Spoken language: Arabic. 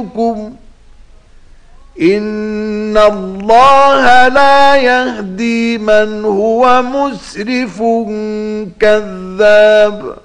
يعظكم إن الله لا يهدي من هو مسرف كذاب